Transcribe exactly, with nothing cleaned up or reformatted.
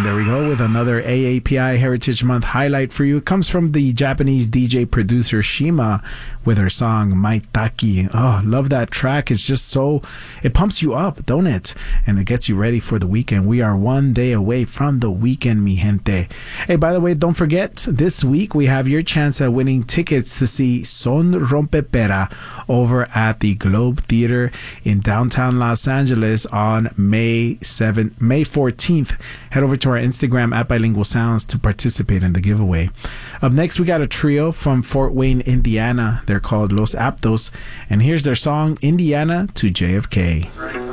And there we go with another A A P I Heritage Month highlight for you. It comes from the Japanese D J producer Shima with her song Maitaki. Oh, love that track. It's just so, it pumps you up, don't it? And it gets you ready for the weekend. We are one day away from the weekend, mi gente. Hey, by the way, don't forget, this week we have your chance at winning tickets to see Son Rompepera over at the Globe Theater in downtown Los Angeles on May seventh, May fourteenth. Head over to our Instagram at Bilingual Sounds to participate in the giveaway. Up next, we got a trio from Fort Wayne, Indiana. They're called Los Aptos, and here's their song Indiana to J F K.